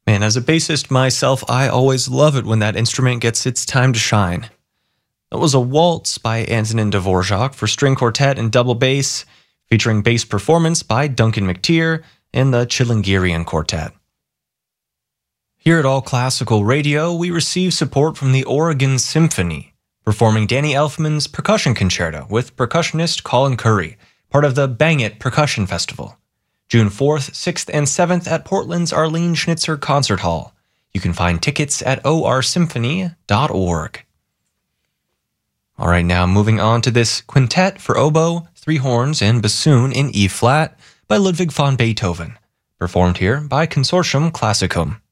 Man, as a bassist myself, I always love it when that instrument gets its time to shine. That was a waltz by Antonin Dvorak for string quartet and double bass, featuring bass performance by Duncan McTeer and the Chilingirian Quartet. Here at All Classical Radio, we receive support from the Oregon Symphony, performing Danny Elfman's Percussion Concerto with percussionist Colin Curry, part of the Bang It Percussion Festival. June 4th, 6th, and 7th at Portland's Arlene Schnitzer Concert Hall. You can find tickets at orsymphony.org. All right, now moving on to this quintet for oboe, three horns, and bassoon in E-flat by Ludwig van Beethoven, performed here by Consortium Classicum.